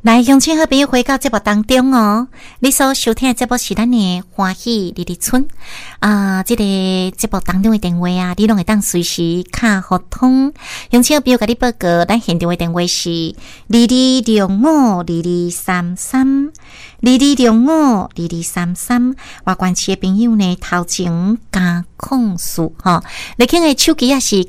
来，乡亲好朋友回到节目当中哦。你所收听的节目是咱的欢喜日日村这个节目当中的电话啊，你拢会当随时卡互通。乡亲好朋友甲你报告，咱现场的电话是2205223322052233。外关市的朋友呢，头前加控诉吼，你看的手机也是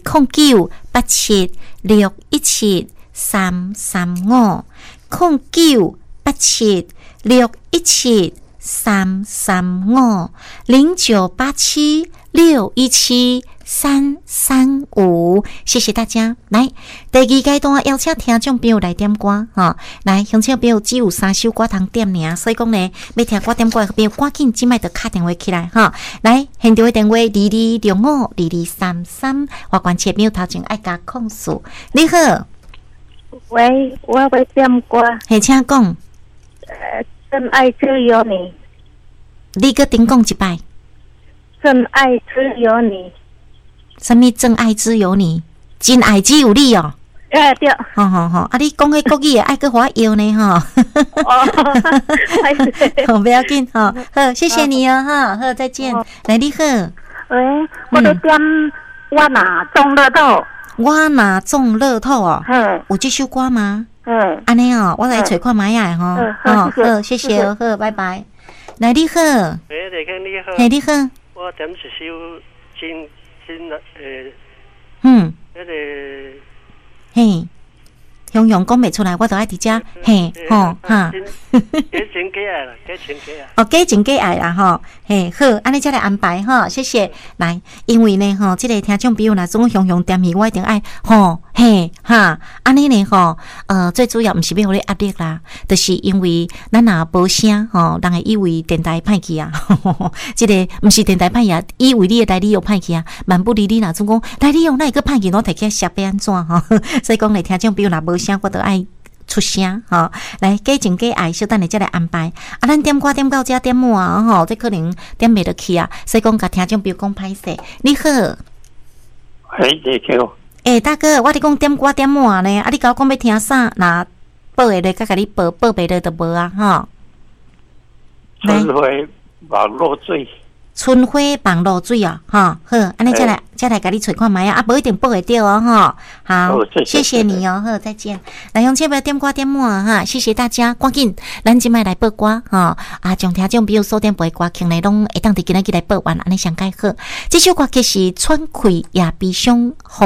0987617335。09876173350987617335，谢谢大家。来，第二阶段邀请听众朋友来点歌哈。来，乡亲朋友只有3首歌通点尔，所以讲呢，要听歌点歌的朋友赶紧即摆就打电话起来哈。来，现场的电话22052233，我关切朋友头前爱加控诉。你好。 喂，我要点歌。 嘿，请讲。 真爱只有你。 你搁顶讲一摆。 真爱只有你。 什么真爱只有你？真爱只有你哦。 对。 好好好，你讲迄国语的爱搁互我摇呢吼。哦，不要紧吼，好，谢谢你哦哈，好，再见。来，你好。 喂，我在点我哪中乐透。 我哪中乐透哦？有这首歌吗？安尼哦，我来找看买下吼。好，谢谢哦，好，拜拜。来，你好。 喂，大哥你好。 嘿，你好。 我点一首真那个嘿，雄雄讲袂出来，我就爱伫遮嘿吼哈。 加情加爱啦，加情加爱。 哦，加情加爱啦吼，嘿好，安尼才来安排吼，谢谢。来，因为呢吼，这个听众朋友若总雄雄点去，我一定爱吼嘿哈，安尼呢吼，最主要毋是要互你压力啦，就是因为咱若无声吼，人会以为电台歹去啊，这个毋是电台歹啊，以为你的台理又歹去啊，万不离你若总讲台理又哪会个歹去，我摕起来写要安怎吼？所以讲咧，听众朋友若无声，我都爱出声吼，来加情加爱，小等下再来安排。咱点歌点到这点满吼，这可能点袂落去啊。所以讲，甲听众朋友讲歹势。你好， 你好， 大哥，我伫讲点歌点满呢，你甲我讲要听啥？那报下来，甲你报袂落就无啊，吼。 春花网络水， 春花网络水啊，吼，好，安尼再来甲你找看卖啊，无一定报会到哦，吼。好，谢谢你哦，好，再见。来，用这边点歌点满哈，谢谢大家，赶紧，咱即摆来报歌哈，将听众朋友锁定背歌曲呢，拢会当伫今仔日来报完，安尼上介好。这首歌曲是《喘气也悲伤》。